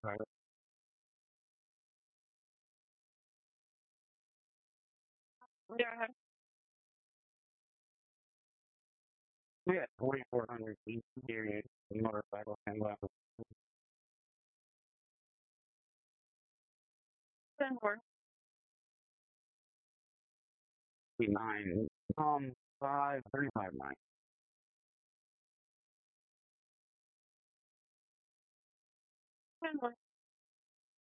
Yeah, we had 2,400 feet period motorcycle and left. 10-4. 9. 5, 35, 9. 10-4.